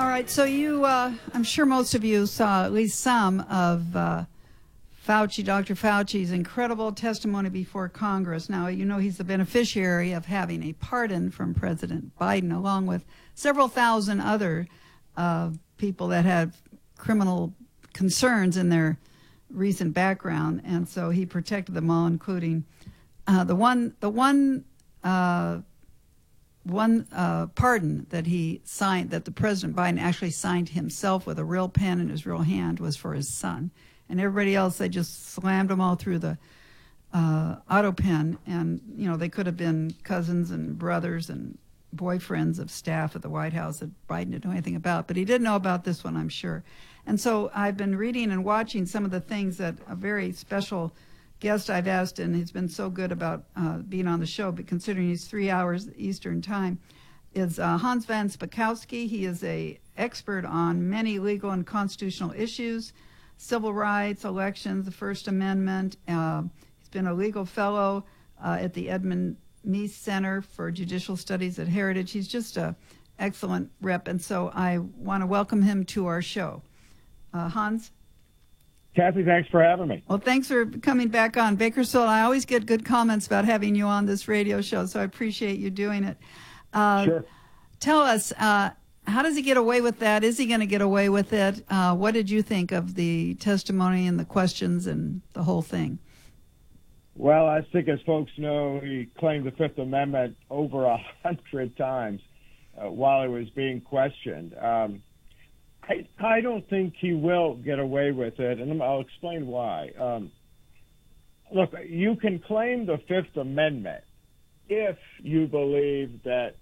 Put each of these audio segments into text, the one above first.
All right, so I'm sure most of you saw at least some of Dr. Fauci's incredible testimony before Congress. Now, you know he's the beneficiary of having a pardon from President Biden, along with several thousand other people that had criminal concerns in their recent background, and so he protected them all, including the one pardon that he signed, that the President Biden actually signed himself with a real pen in his real hand, was for his son. And everybody else, they just slammed them all through the auto pen. And, you know, they could have been cousins and brothers and boyfriends of staff at the White House that Biden didn't know anything about. But he did know about this one, I'm sure. And so I've been reading and watching some of the things that a very special guest I've asked, and he's been so good about being on the show, but considering he's 3 hours Eastern time, is Hans Van Spakovsky. He is a expert on many legal and constitutional issues, civil rights, elections, the First Amendment. He's been a legal fellow at the Edmund Meese Center for Judicial Studies at Heritage. He's just an excellent rep, and so I want to welcome him to our show. Hans? Kathy, thanks for having me. Well, thanks for coming back on. Bakersfield, I always get good comments about having you on this radio show, so I appreciate you doing it. Sure. Tell us, how does he get away with that? Is he going to get away with it? What did you think of the testimony and the questions and the whole thing? Well, I think, as folks know, he claimed the Fifth Amendment over 100 times while he was being questioned. I don't think he will get away with it, and I'll explain why. Look, you can claim the Fifth Amendment if you believe that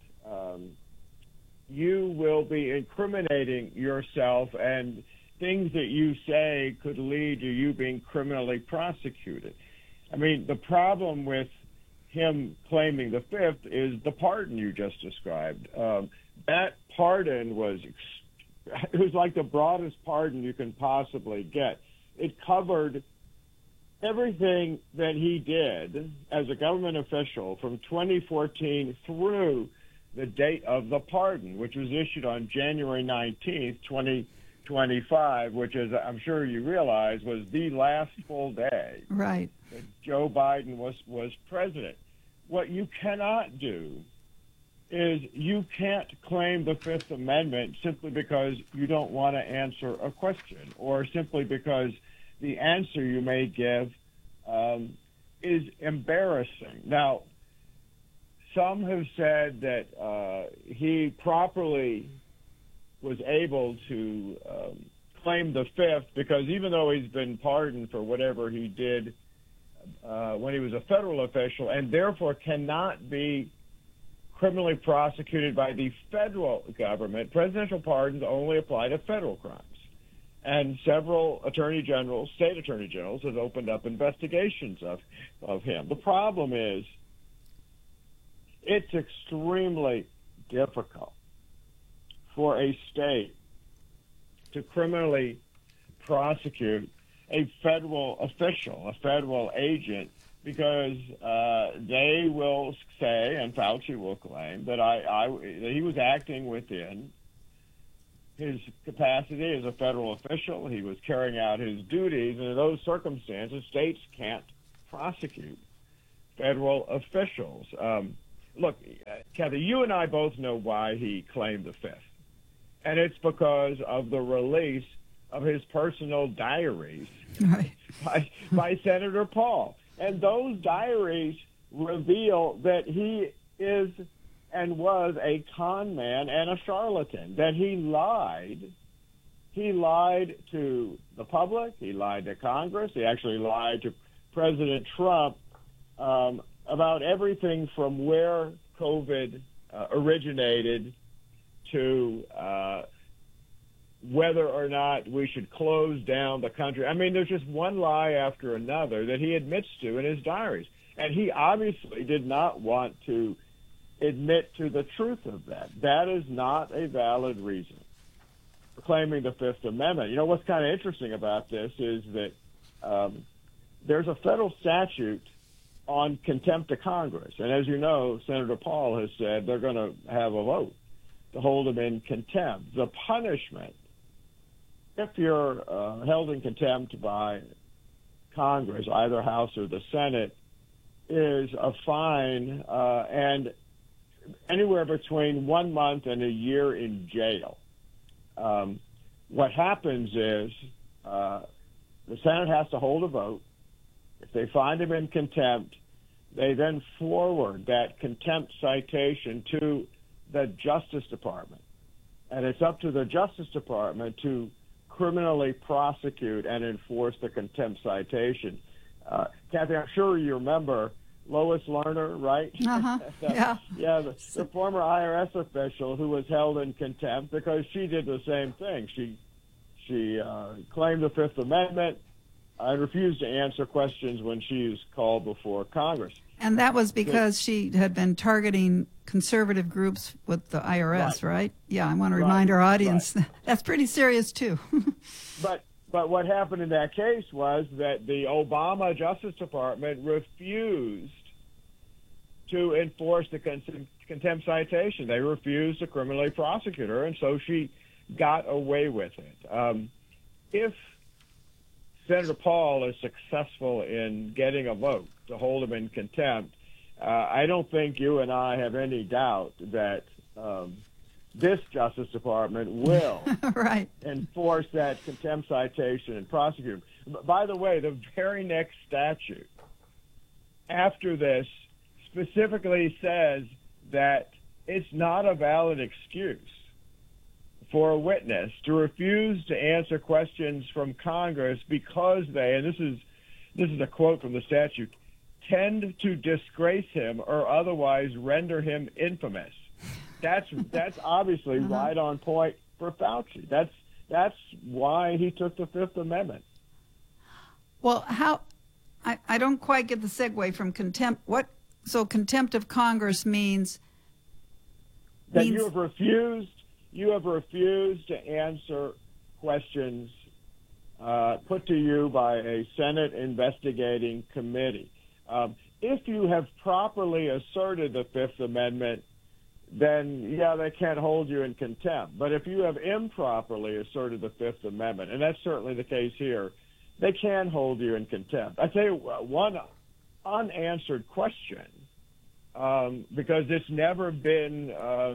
you will be incriminating yourself and things that you say could lead to you being criminally prosecuted. I mean, the problem with him claiming the Fifth is the pardon you just described. That pardon was it was like the broadest pardon you can possibly get. It covered everything that he did as a government official from 2014 through the date of the pardon, which was issued on January 19th, 2025, which, as I'm sure you realize, was the last full day right. that Joe Biden was president. What you cannot do is you can't claim the Fifth Amendment simply because you don't want to answer a question or simply because the answer you may give is embarrassing. Now, some have said that he properly was able to claim the Fifth because even though he's been pardoned for whatever he did when he was a federal official and therefore cannot be criminally prosecuted by the federal government, presidential pardons only apply to federal crimes. And several attorney generals, state attorney generals, have opened up investigations of him. The problem is it's extremely difficult for a state to criminally prosecute a federal official, a federal agent, because they will say, and Fauci will claim, that that he was acting within his capacity as a federal official. He was carrying out his duties, and in those circumstances, states can't prosecute federal officials. Look, Kathy, you and I both know why he claimed the Fifth, and it's because of the release of his personal diaries right. by Senator Paul. And those diaries reveal that he is and was a con man and a charlatan, that he lied. He lied to the public. He lied to Congress. He actually lied to President Trump about everything from where COVID originated to whether or not we should close down the country. I mean, there's just one lie after another that he admits to in his diaries. And he obviously did not want to admit to the truth of that. That is not a valid reason for claiming the Fifth Amendment. You know, what's kind of interesting about this is that there's a federal statute on contempt of Congress. And as you know, Senator Paul has said they're going to have a vote to hold him in contempt. The punishment, if you're held in contempt by Congress, either House or the Senate, is a fine and anywhere between 1 month and a year in jail. What happens is the Senate has to hold a vote. If they find him in contempt, they then forward that contempt citation to the Justice Department. And it's up to the Justice Department to criminally prosecute and enforce the contempt citation. Kathy, I'm sure you remember Lois Lerner, right? Uh-huh. Yeah, the former IRS official who was held in contempt because she did the same thing. She claimed the Fifth Amendment and refused to answer questions when she was called before Congress. And that was because she had been targeting conservative groups with the IRS, right? Yeah, I want to remind our audience that's pretty serious too. But what happened in that case was that the Obama Justice Department refused to enforce the contempt citation. They refused to criminally prosecute her, and so she got away with it. If Senator Paul is successful in getting a vote to hold him in contempt, I don't think you and I have any doubt that this Justice Department will enforce that contempt citation and prosecute him. By the way, the very next statute after this specifically says that it's not a valid excuse for a witness to refuse to answer questions from Congress because they, and this is a quote from the statute, tend to disgrace him or otherwise render him infamous. That's obviously right on point for Fauci. That's why he took the Fifth Amendment. Well, I don't quite get the segue from contempt. So contempt of Congress means that you have refused to answer questions put to you by a Senate investigating committee. If you have properly asserted the Fifth Amendment, then, yeah, they can't hold you in contempt. But if you have improperly asserted the Fifth Amendment, and that's certainly the case here, they can hold you in contempt. I tell you one unanswered question, because this has never been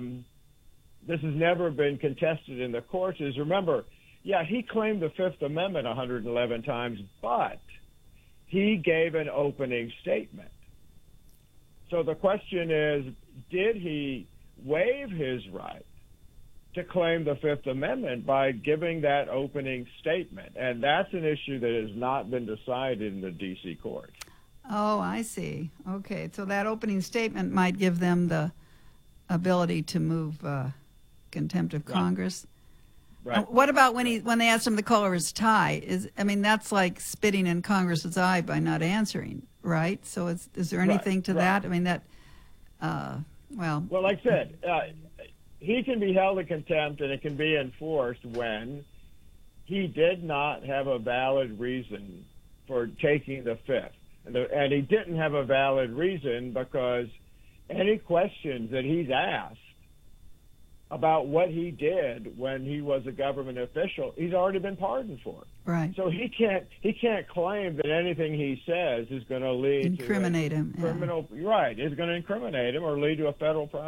contested in the courts, is, remember, yeah, he claimed the Fifth Amendment 111 times, but he gave an opening statement. So the question is, did he waive his right to claim the Fifth Amendment by giving that opening statement? And that's an issue that has not been decided in the D.C. courts. Oh, I see. Okay, so that opening statement might give them the ability to move contempt of Congress. Right. What about when they asked him the color of his tie? That's like spitting in Congress's eye by not answering, right? So is there anything to that? I mean, that, well, like I said, he can be held in contempt and it can be enforced when he did not have a valid reason for taking the Fifth. And he didn't have a valid reason because any questions that he's asked about what he did when he was a government official, he's already been pardoned for it. Right. So he can't claim that anything he says is going to lead incriminate to him. Criminal, right, is going to incriminate him or lead to a federal prosecution.